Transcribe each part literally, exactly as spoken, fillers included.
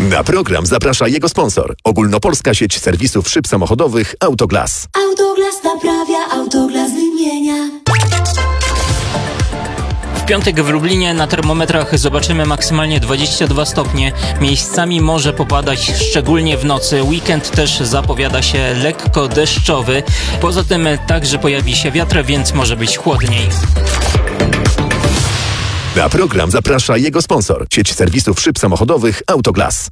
Na program zaprasza jego sponsor. Ogólnopolska sieć serwisów szyb samochodowych Autoglas. Autoglas naprawia, Autoglas wymienia. W piątek w Lublinie na termometrach zobaczymy maksymalnie dwadzieścia dwa stopnie. Miejscami może popadać, szczególnie w nocy. Weekend też zapowiada się lekko deszczowy. Poza tym także pojawi się wiatr, więc może być chłodniej. Na program zaprasza jego sponsor. Sieć serwisów szyb samochodowych Autoglas.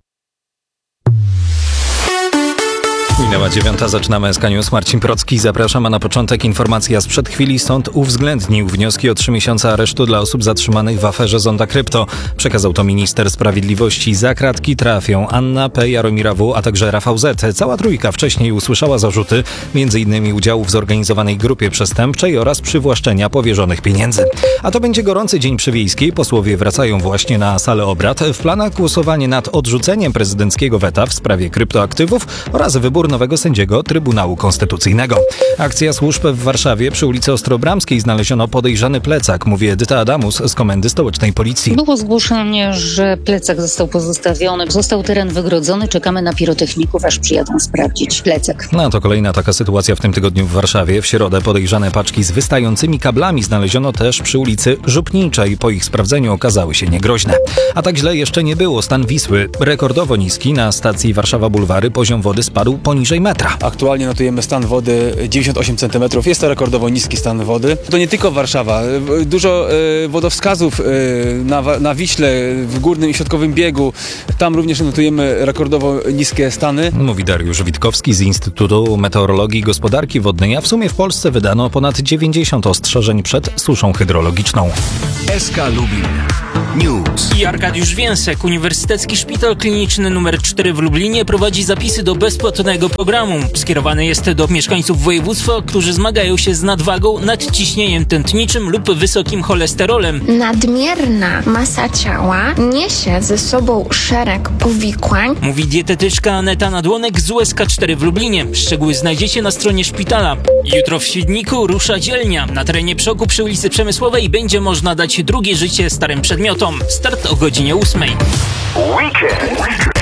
Minęła dziewiąta, zaczynamy S K News. Marcin Procki, zapraszam, a na początek informacja sprzed chwili. Sąd uwzględnił wnioski o trzy miesiące aresztu dla osób zatrzymanych w aferze Zonda Krypto. Przekazał to minister sprawiedliwości. Za kratki trafią Anna P., Jaromira W., a także Rafał Z. Cała trójka wcześniej usłyszała zarzuty między innymi udziału w zorganizowanej grupie przestępczej oraz przywłaszczenia powierzonych pieniędzy. A to będzie gorący dzień przy Wiejskiej. Posłowie wracają właśnie na salę obrad. W planach głosowanie nad odrzuceniem prezydenckiego weta w sprawie kryptoaktywów oraz wybór nowego sędziego Trybunału Konstytucyjnego. Akcja służb w Warszawie. Przy ulicy Ostrobramskiej znaleziono podejrzany plecak, mówi Edyta Adamus z Komendy Stołecznej Policji. Było zgłoszenie, że plecak został pozostawiony. Został teren wygrodzony. Czekamy na pirotechników, aż przyjadą sprawdzić plecak. No to kolejna taka sytuacja w tym tygodniu w Warszawie. W środę podejrzane paczki z wystającymi kablami znaleziono też przy ulicy Żupniczej. Po ich sprawdzeniu okazały się niegroźne. A tak źle jeszcze nie było. Stan Wisły rekordowo niski. Na stacji Warszawa Bulwary poziom wody spadł poniżej metra. Aktualnie notujemy stan wody dziewięćdziesiąt osiem centymetrów. Jest to rekordowo niski stan wody. To nie tylko Warszawa. Dużo y, wodowskazów y, na, na Wiśle, w górnym i środkowym biegu. Tam również notujemy rekordowo niskie stany. Mówi Dariusz Witkowski z Instytutu Meteorologii i Gospodarki Wodnej, a w sumie w Polsce wydano ponad dziewięćdziesiąt ostrzeżeń przed suszą hydrologiczną. S K Lubin News. I Arkadiusz Więsek, Uniwersytecki Szpital Kliniczny numer cztery w Lublinie prowadzi zapisy do bezpłatnego programu. Skierowany jest do mieszkańców województwa, którzy zmagają się z nadwagą, nadciśnieniem tętniczym lub wysokim cholesterolem. Nadmierna masa ciała niesie ze sobą szereg powikłań. Mówi dietetyczka Aneta Nadłonek z U S K cztery w Lublinie. Szczegóły znajdziecie na stronie szpitala. Jutro w Świdniku rusza dzielnia. Na terenie Przoku przy ulicy Przemysłowej będzie można dać drugie życie starym przedmiotom. Start o godzinie ósmej. Weekend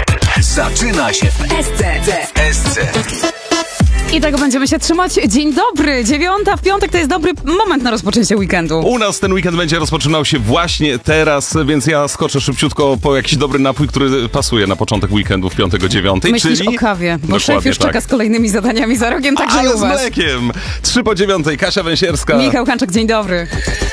zaczyna się w S C. I tego będziemy się trzymać. Dzień dobry, dziewiąta w piątek to jest dobry moment na rozpoczęcie weekendu. U nas ten weekend będzie rozpoczynał się właśnie teraz, więc ja skoczę szybciutko po jakiś dobry napój, który pasuje na początek weekendu w piątek o dziewiątej. Myślisz czyli... o kawie, bo Dokładnie szef już tak. czeka z kolejnymi zadaniami za rogiem, także Ale u z was. mlekiem. Trzy po dziewiątej, Kasia Węsierska. Michał Hanczak, dzień dobry.